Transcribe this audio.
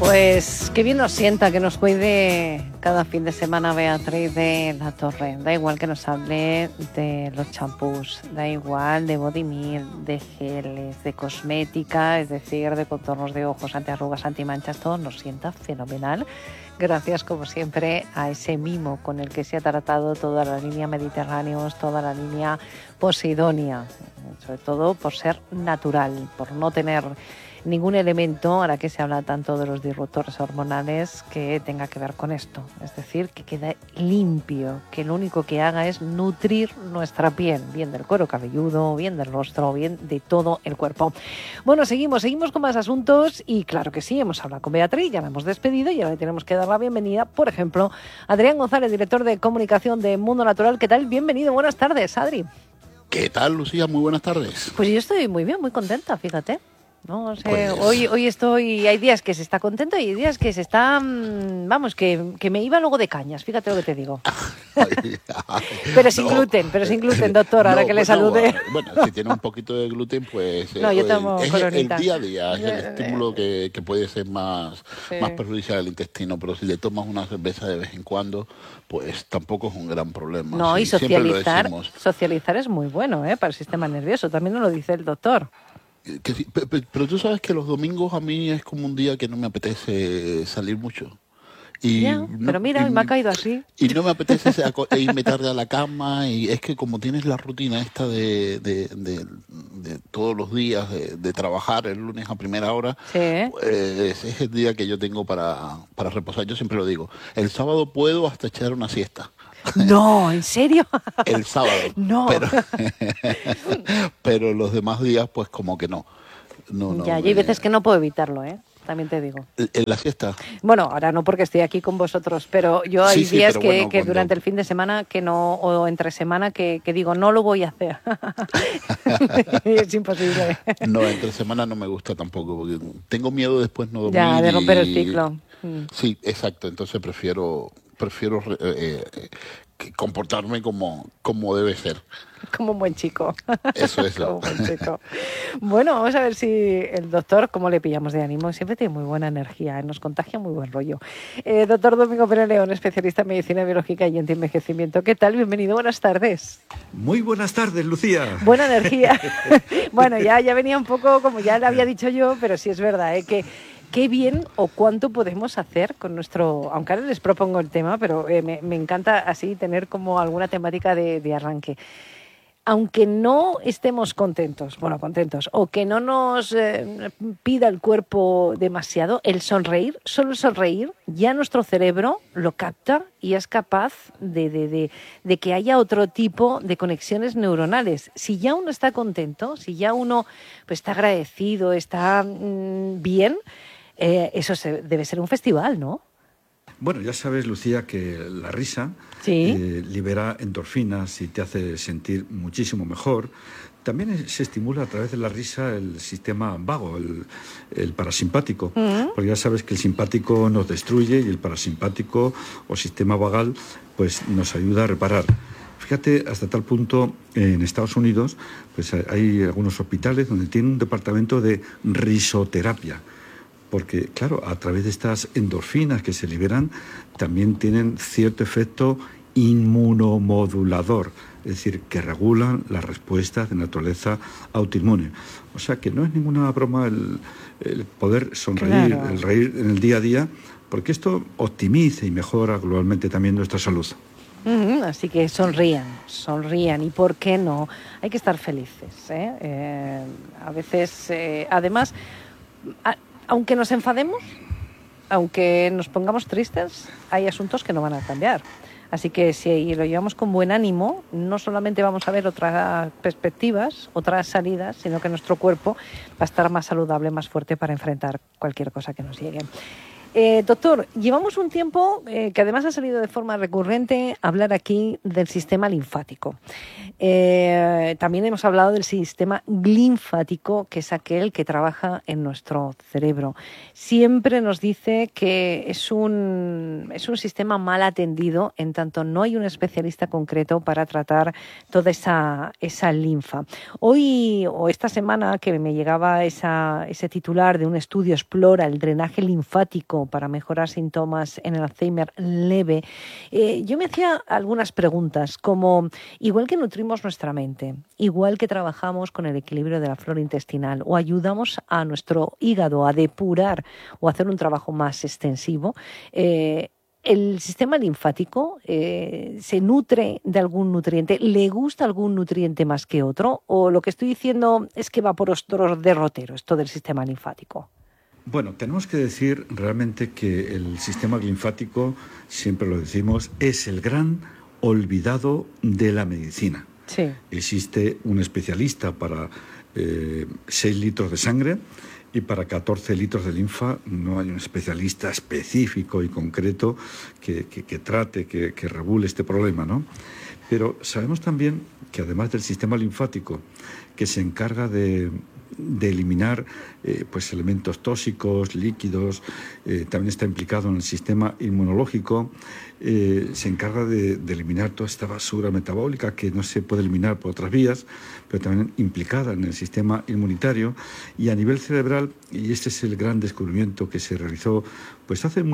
Pues qué bien nos sienta que nos cuide cada fin de semana Beatriz de la Torre. Da igual que nos hable de los champús, da igual de body milk, de geles, de cosmética, es decir, de contornos de ojos, antiarrugas, antimanchas, todo nos sienta fenomenal. Gracias, como siempre, a ese mimo con el que se ha tratado toda la línea Mediterráneos, toda la línea Posidonia, sobre todo por ser natural, por no tener ningún elemento, ahora que se habla tanto de los disruptores hormonales, que tenga que ver con esto. Es decir, que quede limpio, que lo único que haga es nutrir nuestra piel, bien del cuero cabelludo, bien del rostro, bien de todo el cuerpo. Bueno, seguimos con más asuntos y claro que sí, hemos hablado con Beatriz, ya la hemos despedido y ahora le tenemos que dar la bienvenida, por ejemplo, a Adrián González, director de comunicación de Mundo Natural. ¿Qué tal? Bienvenido, buenas tardes, Adri. ¿Qué tal, Lucía? Muy buenas tardes. Pues yo estoy muy bien, muy contenta, fíjate. No, o sea, pues... hoy estoy, hay días que se está contento y hay días que se está, vamos, que me iba luego de cañas, fíjate lo que te digo. Pero sin gluten, doctor, ahora que le salude. Bueno, si tiene un poquito de gluten, pues no, yo tomo es coronita. El día a día, es el estímulo que puede ser más perjudicial al intestino, pero si le tomas una cerveza de vez en cuando, pues tampoco es un gran problema. No, sí, y socializar es muy bueno, para el sistema nervioso, también nos lo dice el doctor. Sí, pero tú sabes que los domingos a mí es como un día que no me apetece salir mucho. Pero mira, me ha caído así. Y no me apetece irme tarde a la cama, y es que como tienes la rutina esta de todos los días de trabajar el lunes a primera hora, pues es el día que yo tengo para reposar. Yo siempre lo digo, el sábado puedo hasta echar una siesta. No, ¿en serio? El sábado. No. Pero los demás días, pues como que no. Ya, y hay veces que no puedo evitarlo, también te digo. ¿En la siesta? Bueno, ahora no porque estoy aquí con vosotros, pero yo hay días que cuando... durante el fin de semana que no, o entre semana que digo, no lo voy a hacer. Es imposible. No, entre semana no me gusta tampoco, porque tengo miedo después no dormir. Ya, de romper el ciclo. Sí, exacto, entonces prefiero comportarme como debe ser. Como un buen chico. Eso es. Como un buen chico. Bueno, vamos a ver si el doctor, cómo le pillamos de ánimo. Siempre tiene muy buena energía, nos contagia muy buen rollo. Doctor Domingo Pérez León, especialista en medicina biológica y antienvejecimiento. ¿Qué tal? Bienvenido, buenas tardes. Muy buenas tardes, Lucía. Buena energía. Bueno, ya venía un poco, como ya le había dicho yo, pero sí es verdad, que qué bien o cuánto podemos hacer con nuestro... Aunque ahora les propongo el tema, pero me encanta así tener como alguna temática de arranque. Aunque no estemos contentos, o que no nos pida el cuerpo demasiado, el sonreír, solo el sonreír, ya nuestro cerebro lo capta y es capaz de que haya otro tipo de conexiones neuronales. Si ya uno está contento, si ya uno pues, está agradecido, está bien, eso debe ser un festival, ¿no? Bueno, ya sabes, Lucía, que la risa libera endorfinas y te hace sentir muchísimo mejor. También se estimula a través de la risa el sistema vago, el parasimpático, porque ya sabes que el simpático nos destruye y el parasimpático o sistema vagal pues nos ayuda a reparar. Fíjate, hasta tal punto, en Estados Unidos pues hay algunos hospitales donde tienen un departamento de risoterapia. Porque, claro, a través de estas endorfinas que se liberan, también tienen cierto efecto inmunomodulador, es decir, que regulan las respuestas de naturaleza autoinmune. O sea, que no es ninguna broma el poder sonreír, claro, el reír en el día a día, porque esto optimiza y mejora globalmente también nuestra salud. Así que sonrían, y ¿por qué no? Hay que estar felices, a veces, además... Aunque nos enfademos, aunque nos pongamos tristes, hay asuntos que no van a cambiar. Así que si lo llevamos con buen ánimo, no solamente vamos a ver otras perspectivas, otras salidas, sino que nuestro cuerpo va a estar más saludable, más fuerte para enfrentar cualquier cosa que nos llegue. Doctor, llevamos un tiempo que además ha salido de forma recurrente hablar aquí del sistema linfático. También hemos hablado del sistema linfático, que es aquel que trabaja en nuestro cerebro. Siempre nos dice que es un sistema mal atendido, en tanto no hay un especialista concreto para tratar toda esa linfa. Hoy o esta semana que me llegaba ese titular de un estudio explora el drenaje linfático para mejorar síntomas en el Alzheimer leve, yo me hacía algunas preguntas, como igual que nutrimos nuestra mente, igual que trabajamos con el equilibrio de la flora intestinal o ayudamos a nuestro hígado a depurar o hacer un trabajo más extensivo, ¿el sistema linfático se nutre de algún nutriente? ¿Le gusta algún nutriente más que otro? ¿O lo que estoy diciendo es que va por otros derroteros esto del sistema linfático? Bueno, tenemos que decir realmente que el sistema linfático, siempre lo decimos, es el gran olvidado de la medicina. Sí. Existe un especialista para 6 litros de sangre y para 14 litros de linfa no hay un especialista específico y concreto que trate, que regule este problema, ¿no? Pero sabemos también que además del sistema linfático, que se encarga de eliminar pues elementos tóxicos, líquidos, también está implicado en el sistema inmunológico, se encarga de eliminar toda esta basura metabólica que no se puede eliminar por otras vías, pero también implicada en el sistema inmunitario y a nivel cerebral, y este es el gran descubrimiento que se realizó pues hace